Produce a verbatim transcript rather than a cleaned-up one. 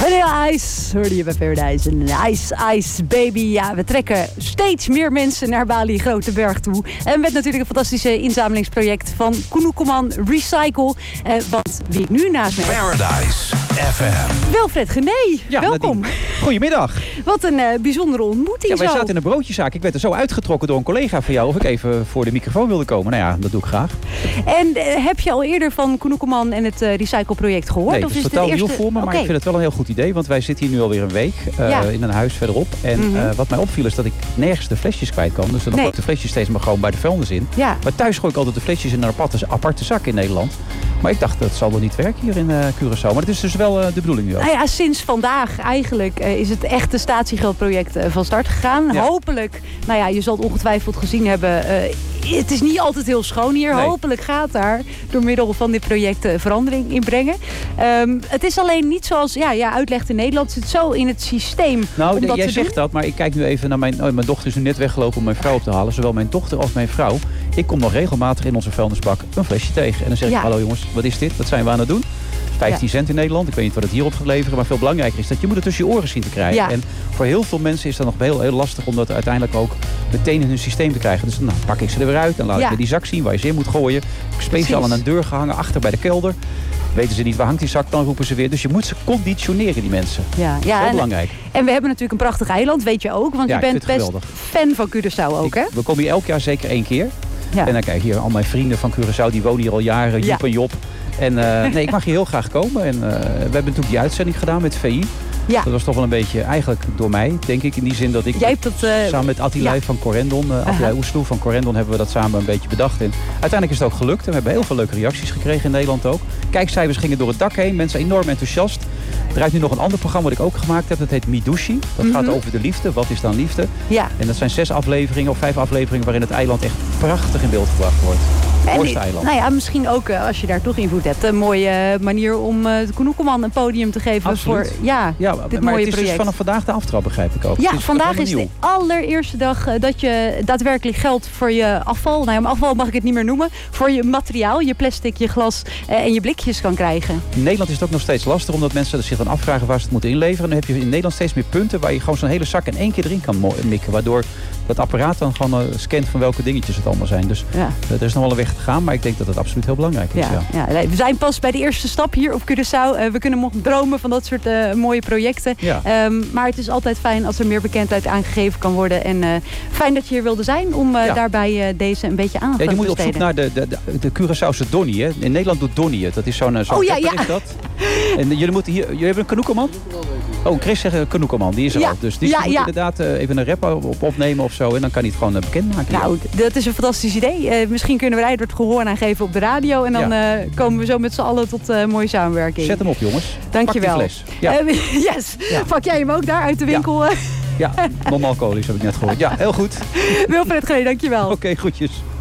Vanilla Ice, hoorde je bij Paradise. En Ice, Ice, baby. Ja, we trekken steeds meer mensen naar Bali Groteberg toe. En met natuurlijk een fantastische inzamelingsproject van Kunukuman Recycle. Eh, want wie ik nu naast me heb... Paradise F M. Wilfred Gené, ja, welkom. Nadine. Goedemiddag. Wat een uh, bijzondere ontmoeting. Ja, wij zo. zaten in een broodjeszaak. Ik werd er zo uitgetrokken door een collega van jou of ik even voor de microfoon wilde komen. Nou ja, dat doe ik graag. En uh, heb je al eerder van Kunukuman en het uh, Recycle-project gehoord? Nee, of het is is het totaal het nieuw eerste... voor me, maar okay. ik vind het wel een heel goed idee. Want wij zitten hier nu alweer een week uh, ja. in een huis verderop. En mm-hmm. uh, wat mij opviel is dat ik nergens de flesjes kwijt kan. Dus dan nee. gooi ik de flesjes steeds maar gewoon bij de vuilnis in. Ja. Maar thuis gooi ik altijd de flesjes in een aparte, aparte zak in Nederland. Maar ik dacht, dat zal wel niet werken hier in uh, Curaçao. Maar het is dus wel uh, de bedoeling nu ook. Nou ja, sinds vandaag eigenlijk uh, is het echte statiegeldproject uh, van start gegaan. Ja. Hopelijk, nou ja, je zal het ongetwijfeld gezien hebben... Uh, het is niet altijd heel schoon hier. Nee. Hopelijk gaat daar door middel van dit project uh, verandering in brengen. Um, het is alleen niet zoals ja, ja, uitlegt in Nederland. Het zit zo in het systeem. Nou, om de, dat jij te zegt doen. dat, maar ik kijk nu even naar mijn... Oh, mijn dochter is nu net weggelopen om mijn vrouw op te halen. Zowel mijn dochter als mijn vrouw. Ik kom nog regelmatig in onze vuilnisbak een flesje tegen. En dan zeg Ja. ik, hallo jongens, wat is dit? Wat zijn we aan het doen? vijftien Ja. cent in Nederland. Ik weet niet wat het hierop gaat leveren. Maar veel belangrijker is dat je moet het tussen je oren zien te krijgen. Ja. En voor heel veel mensen is dat nog heel, heel lastig om dat uiteindelijk ook meteen in hun systeem te krijgen. Dus dan pak ik ze er weer uit. Dan laat Ja. ik weer die zak zien waar je ze in moet gooien. Speciaal Precies. aan een deur gehangen, achter bij de kelder. Weten ze niet waar hangt die zak, dan roepen ze weer. Dus je moet ze conditioneren, die mensen. Ja, Dat is ja, heel en, belangrijk. en we hebben natuurlijk een prachtig eiland, weet je ook. Want Ja, je ik bent vind het best geweldig. fan van Curaçao ook, hè? Ik, we komen hier elk jaar zeker één keer. Ja. En dan kijk je hier al mijn vrienden van Curaçao, die wonen hier al jaren, Joep Ja. en Job. En uh, nee, ik mag hier heel graag komen. En uh, we hebben natuurlijk die uitzending gedaan met V I. Ja. Dat was toch wel een beetje eigenlijk door mij, denk ik. In die zin dat ik Jij hebt dat, uh, samen met Attilai ja. van Corendon, uh, Attilai Oesloe van Corendon, hebben we dat samen een beetje bedacht. En uiteindelijk is het ook gelukt. En we hebben heel veel leuke reacties gekregen in Nederland ook. Kijkcijfers gingen door het dak heen. Mensen enorm enthousiast. Er draait nu nog een ander programma wat ik ook gemaakt heb. Dat heet Midushi. Dat Mm-hmm. gaat over de liefde. Wat is dan liefde? Ja. En dat zijn zes afleveringen of vijf afleveringen waarin het eiland echt prachtig in beeld gebracht wordt. Het En, mooiste eiland. nou ja, misschien ook uh, als je daar toch invloed hebt. Een mooie uh, manier om uh, de Kunukuman een podium te geven. Absoluut. Voor ja, Ja, dit maar mooie het is project. dus vanaf vandaag de aftrap, begrijp ik ook. Ja, het is vandaag is helemaal de allereerste dag uh, dat je daadwerkelijk geld voor je afval... Nou ja, maar afval mag ik het niet meer noemen. Voor je materiaal, je plastic, je glas uh, en je blikjes kan krijgen. In Nederland is het ook nog steeds lastig, omdat mensen zich dan afvragen waar ze het moeten inleveren. Dan heb je in Nederland steeds meer punten waar je gewoon zo'n hele zak in één keer erin kan mo- mikken. Waardoor dat apparaat dan gewoon uh, scant van welke dingetjes het allemaal zijn. Dus Ja. uh, er is nog wel een weg te gaan, maar ik denk dat het absoluut heel belangrijk is. Ja, Ja. ja, we zijn pas bij de eerste stap hier op Curaçao. Uh, we kunnen nog dromen van dat soort uh, mooie projecten. Ja. Um, maar het is altijd fijn als er meer bekendheid aangegeven kan worden. En uh, fijn dat je hier wilde zijn om uh, Ja. daarbij uh, deze een beetje aandacht Ja, te je moet op besteden. zoek naar de, de, de, de Curaçaose Donnie. Hè. In Nederland doet Donnie het. Dat is zo'n zo'n Oh, ja, rapper ja. is dat. En jullie moeten hier... Jullie hebben een Kanukoman? Oh, Chris zegt een Kanukoman. Die is er Ja. ook. Dus die Ja, moet ja. inderdaad uh, even een rap op opnemen of zo. En dan kan hij het gewoon uh, bekendmaken. Nou, dat is een fantastisch idee. Uh, misschien kunnen wij er het gehoor aan geven op de radio. En dan uh, komen we zo met z'n allen tot uh, mooie samenwerking. Zet hem op, jongens. Dankjewel. Pak die fles. Ja. Uh, yes. Ja. Pak jij hem ook daar uit de winkel? Ja, non-alcoholisch heb ik net gehoord. Ja, heel goed. Wilfred Gené, dankjewel. Oké, okay, groetjes.